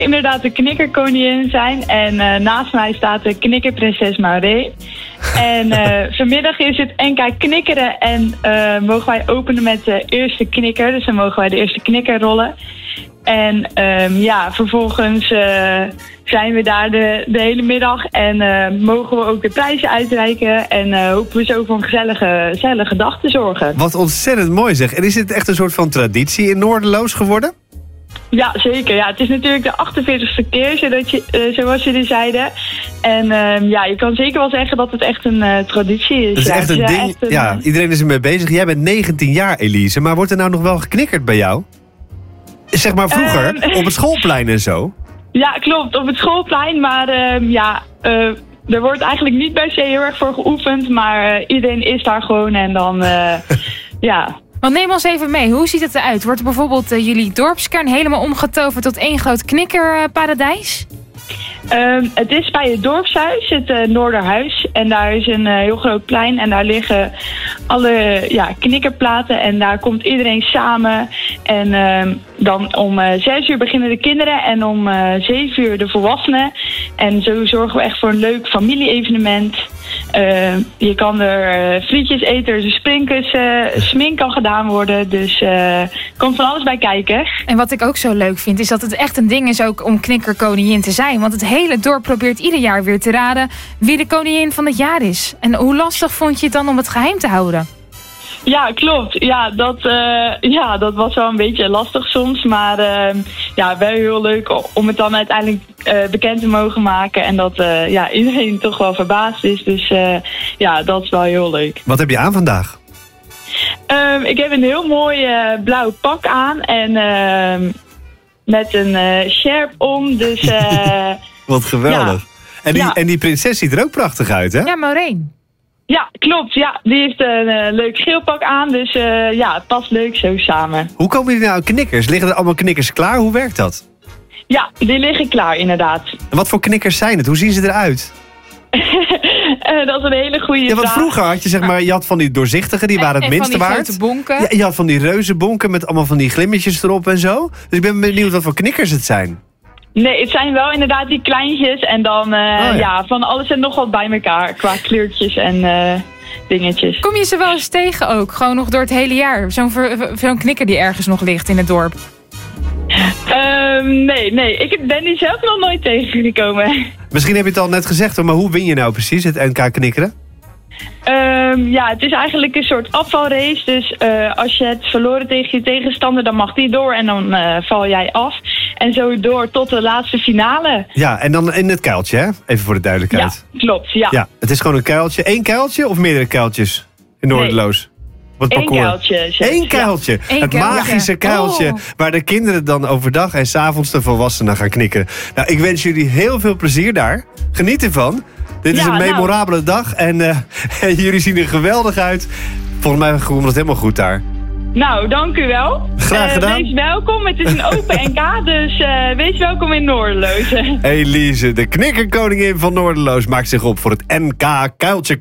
inderdaad de knikkerkoningin zijn. En naast mij staat de knikkerprinses Maureen. En vanmiddag is het NK knikkeren en mogen wij openen met de eerste knikker. Dus dan mogen wij de eerste knikker rollen. En vervolgens zijn we daar de hele middag en mogen we ook de prijzen uitreiken. En hopen we zo voor een gezellige dag te zorgen. Wat ontzettend mooi zeg. En is dit echt een soort van traditie in Noorderloos geworden? Ja, zeker. Ja, het is natuurlijk de 48e keer, zoals jullie zeiden. En je kan zeker wel zeggen dat het echt een traditie is. Het is echt een ding. Ja, iedereen is ermee bezig. Jij bent 19 jaar, Elise. Maar wordt er nou nog wel geknikkerd bij jou? Zeg maar vroeger, op het schoolplein en zo. Ja, klopt. Op het schoolplein. Maar er wordt eigenlijk niet per se heel erg voor geoefend. Maar iedereen is daar gewoon en dan, ja... Want neem ons even mee. Hoe ziet het eruit? Wordt er bijvoorbeeld jullie dorpskern helemaal omgetoverd tot één groot knikkerparadijs? Het is bij het dorpshuis, het Noorderhuis. En daar is een heel groot plein. En daar liggen alle knikkerplaten. En daar komt iedereen samen. En dan om 6 uur beginnen de kinderen. En om 7 uur de volwassenen. En zo zorgen we echt voor een leuk familie-evenement. Je kan er frietjes eten, er springkussen, smink kan gedaan worden. Dus komt van alles bij kijken. En wat ik ook zo leuk vind, is dat het echt een ding is ook om knikkerkoningin te zijn. Want het hele dorp probeert ieder jaar weer te raden wie de koningin van het jaar is. En hoe lastig vond je het dan om het geheim te houden? Ja, klopt. Ja, dat was wel een beetje lastig soms. Maar wel heel leuk om het dan uiteindelijk bekend te mogen maken. En dat iedereen toch wel verbaasd is. Dus dat is wel heel leuk. Wat heb je aan vandaag? Ik heb een heel mooi blauw pak aan. En met een sjerp om. Dus, wat geweldig. Ja. En die prinses ziet er ook prachtig uit, hè? Ja, Maureen. Ja, klopt. Ja, die heeft een leuk geel pak aan. Dus het past leuk zo samen. Hoe komen jullie nou aan knikkers? Liggen er allemaal knikkers klaar? Hoe werkt dat? Ja, die liggen klaar inderdaad. En wat voor knikkers zijn het? Hoe zien ze eruit? Dat is een hele goede vraag. Ja, want vroeger had je je had van die doorzichtige, die waren het minste waard. En van die grote bonken. Ja, je had van die reuze bonken met allemaal van die glimmetjes erop en zo. Dus ik ben benieuwd wat voor knikkers het zijn. Nee, het zijn wel inderdaad die kleintjes en dan van alles en nog wat bij elkaar qua kleurtjes en dingetjes. Kom je ze wel eens tegen ook? Gewoon nog door het hele jaar? Zo'n knikker die ergens nog ligt in het dorp? Nee. Ik ben die zelf nog nooit tegengekomen. Misschien heb je het al net gezegd, maar hoe win je nou precies het NK knikkeren? Het is eigenlijk een soort afvalrace. Dus als je het verloren tegen je tegenstander, dan mag die door en dan val jij af. En zo door tot de laatste finale. Ja, en dan in het kuiltje, hè? Even voor de duidelijkheid. Ja, klopt, ja. Het is gewoon een kuiltje. 1 kuiltje of meerdere kuiltjes in Noorderloos? Eén kuiltje. Eén kuiltje. Het magische kuiltje waar de kinderen dan overdag en 's avonds de volwassenen gaan knikkeren. Nou, ik wens jullie heel veel plezier daar. Geniet ervan. Dit is een memorabele dag en jullie zien er geweldig uit. Volgens mij komt het helemaal goed daar. Nou, dank u wel. Graag gedaan. Wees welkom. Het is een open NK, dus wees welkom in Noorderloos. Elise, de knikkerkoningin van Noorderloos, maakt zich op voor het NK kuiltje.